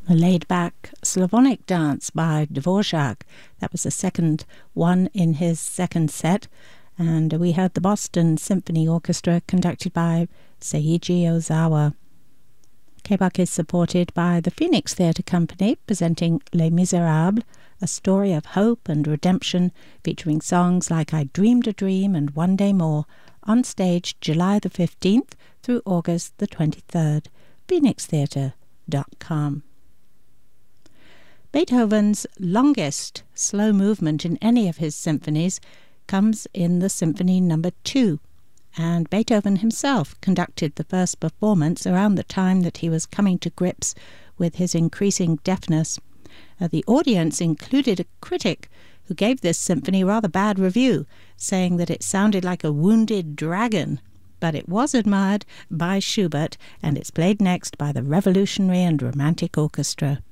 A laid-back Slavonic dance by Dvorak. That was the second one in his second set. And we heard the Boston Symphony Orchestra conducted by Seiji Ozawa. Quebec is supported by the Phoenix Theatre Company, presenting Les Miserables, a story of hope and redemption featuring songs like I Dreamed a Dream and One Day More, on stage July the 15th through August the 23rd. phoenixtheatre.com. Beethoven's longest slow movement in any of his symphonies comes in the Symphony No. 2, and Beethoven himself conducted the first performance around the time that he was coming to grips with his increasing deafness. The audience included a critic who gave this symphony a rather bad review, saying that it sounded like a wounded dragon, but it was admired by Schubert, and it's played next by the Revolutionary and Romantic Orchestra.